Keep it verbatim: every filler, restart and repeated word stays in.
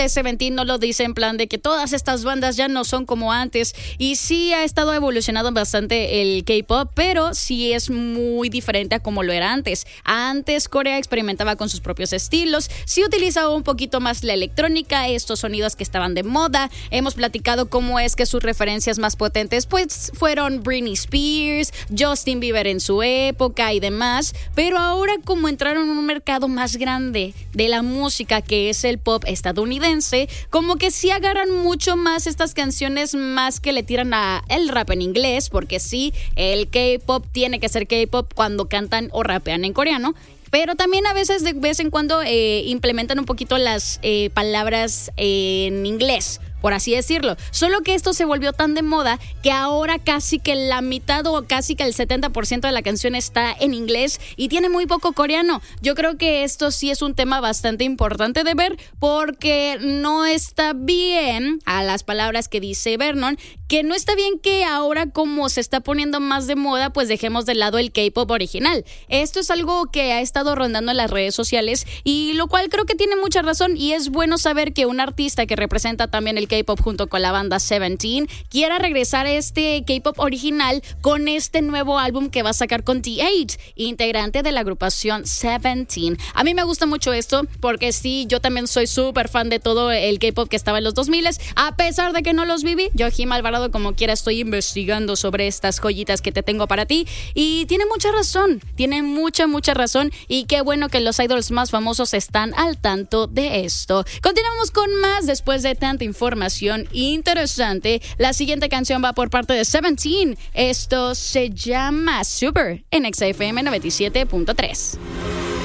de Seventeen no lo dice en plan de que todas estas bandas ya no son como antes, y sí ha estado evolucionando bastante el K-pop, pero sí es muy diferente a como lo era antes. Antes Corea experimentaba con sus propios estilos, sí utilizaba un poquito más la electrónica, estos sonidos que estaban de moda. Hemos platicado cómo es que sus referencias más potentes pues fueron Britney Spears, Justin Bieber en su época y demás, pero ahora como entraron en un mercado más grande de la música, que es el pop estadounidense, como que sí agarran mucho más estas canciones, más que le tiran a el rap en inglés, porque sí, el K-pop tiene que ser K-pop cuando cantan o rapean en coreano, pero también a veces de vez en cuando eh, implementan un poquito las eh, palabras en inglés, por así decirlo. Solo que esto se volvió tan de moda que ahora casi que la mitad o casi que el setenta por ciento de la canción está en inglés y tiene muy poco coreano. Yo creo que esto sí es un tema bastante importante de ver, porque no está bien, a las palabras que dice Vernon, que no está bien que ahora como se está poniendo más de moda, pues dejemos de lado el K-pop original. Esto es algo que ha estado rondando en las redes sociales, y lo cual creo que tiene mucha razón, y es bueno saber que un artista que representa también el K-pop junto con la banda Seventeen quiera regresar a este K-pop original con este nuevo álbum que va a sacar con T ocho, integrante de la agrupación Seventeen. A mí me gusta mucho esto porque sí, yo también soy súper fan de todo el K-pop que estaba en los dos mil, a pesar de que no los viví. Yo, Jim Alvarado, como quiera, estoy investigando sobre estas joyitas que te tengo para ti, y tiene mucha razón, tiene mucha, mucha razón, y qué bueno que los idols más famosos están al tanto de esto. Continuamos con más después de tanta información interesante. La siguiente canción va por parte de Seventeen. Esto se llama Super en X F M noventa y siete punto tres.